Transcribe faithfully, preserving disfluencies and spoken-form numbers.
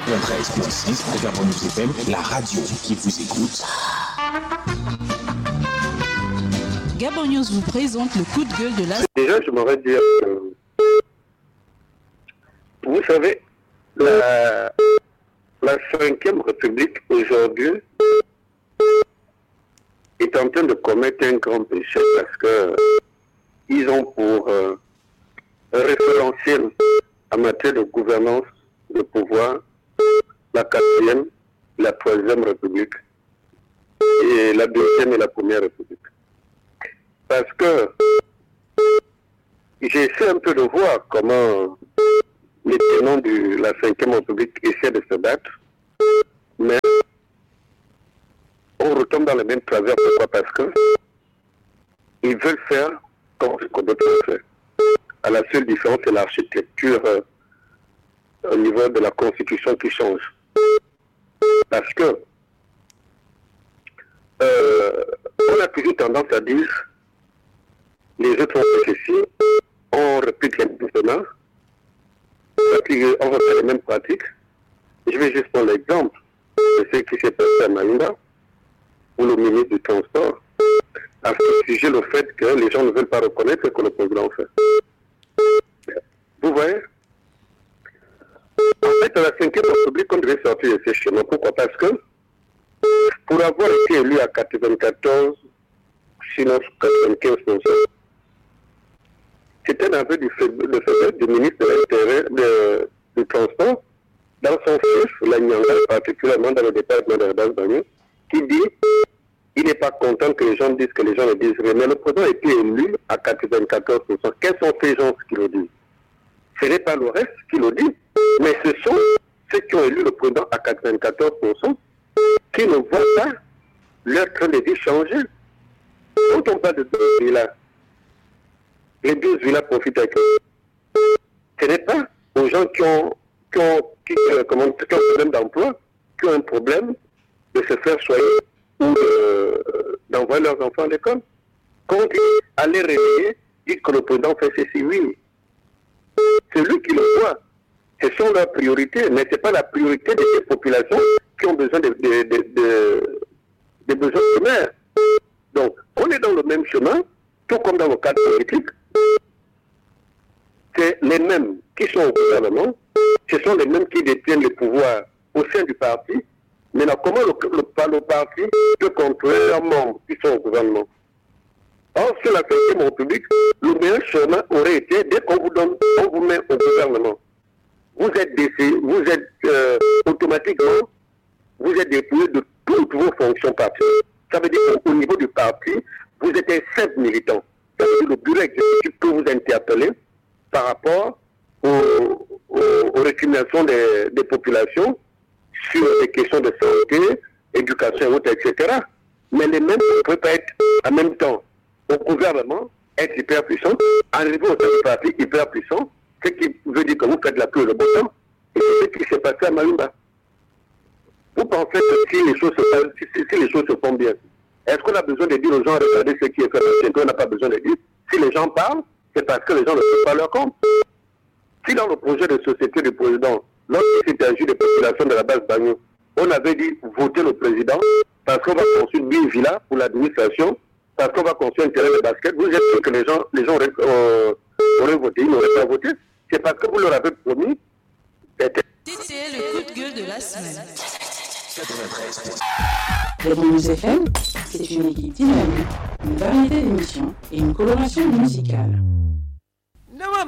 quatre-vingt-treize virgule six de Gabon News F M, la radio qui vous écoute. Gabon News vous présente le coup de gueule de la... Déjà, je m'aurais dit... Euh, vous savez, la, la cinquième République, aujourd'hui, est en train de commettre un grand péché parce que ils ont pour euh, référentiel en matière de gouvernance, de pouvoir, la quatrième, la troisième République et la deuxième et la première République. Parce que j'essaie un peu de voir comment les tenants de la cinquième République essaient de se battre, mais on retombe dans le même travers. Pourquoi? Parce que ils veulent faire comme ce qu'on d'autres fait. À la seule différence, c'est l'architecture euh, au niveau de la Constitution qui change. Parce que euh, on a toujours tendance à dire les autres ont fait ceci, on répète les mêmes schémas, on va faire les mêmes pratiques. Je vais juste prendre l'exemple de ce qui s'est passé à Maïnda, où le ministre du Transport a fustigé le fait que les gens ne veulent pas reconnaître ce que le président fait. Vous voyez? En fait, à la cinquième République, on devait sortir de ces schémas. Pourquoi? Parce que pour avoir été élu à quatre-vingt-quatorze, sinon quatre-vingt-quinze pour cent, c'était un aveu du faiblesse du ministre de l'Intérieur du Transport, dans son fiche, la Nyanga, particulièrement dans le département de Rebas Bagnou, qui dit il n'est pas content que les gens disent que les gens le disent rien. Mais le président a été élu à quatre-vingt-quatorze pour cent. Quels sont ces gens qui le disent? Ce n'est pas le reste qui le dit, mais ce sont ceux qui ont élu le président à quatre-vingt-quatorze pour cent qui ne voient pas leur train de vie changer. Quand on parle de douze villas, les douze villas profitent avec eux. Ce n'est pas aux gens qui ont, qui ont, qui, euh, comment, qui ont un problème d'emploi, qui ont un problème de se faire soigner ou de, d'envoyer leurs enfants à l'école. Quand on dit aller réveiller, dit que le président fait ceci, oui. C'est lui qui le voit. Ce sont leurs priorités, mais ce n'est pas la priorité des populations qui ont besoin de, de, de, de, de besoins primaires. Donc, on est dans le même chemin, tout comme dans le cadre politique. C'est les mêmes qui sont au gouvernement, ce sont les mêmes qui détiennent le pouvoir au sein du parti. Maintenant, comment le, le, le parti peut contrôler leurs membres qui sont au gouvernement? Or, sur la cinquième République, le meilleur chemin aurait été, dès qu'on vous donne, on vous met au gouvernement, vous êtes décidé, vous êtes euh, automatiquement, vous êtes dépouillé de toutes vos fonctions partielles. Ça veut dire qu'au niveau du parti, vous êtes un simple militant. Ça veut dire le bureau exécutif peut vous interpeller par rapport aux, aux, aux récriminations des, des populations sur des questions de santé, éducation, et autres, et cetera. Mais les mêmes ne peuvent pas être en même temps au gouvernement, être hyper puissant, arriver au sein du parti hyper puissant, ce qui veut dire que vous faites la pluie et le beau temps, et c'est ce qui s'est passé à Maïmba. Vous pensez que si les choses se passent, si, si les choses se font bien, est-ce qu'on a besoin de dire aux gens, regardez ce qui est fait, qu'on n'a pas besoin de dire? Si les gens parlent, c'est parce que les gens ne font pas leur compte. Si dans le projet de société du président, lorsqu'il s'est agi des populations de la base Bagnou, on avait dit voter le président parce qu'on va construire mille villas pour l'administration, parce qu'on va construire un terrain de basket, vous êtes sûr que les gens, les gens auraient, euh, auraient voté, ils n'auraient pas voté. C'est parce que vous leur avez promis. C'était le coup de gueule de la semaine. Gabon News F M, c'est une équipe dynamique, une variété d'émissions et une coloration musicale.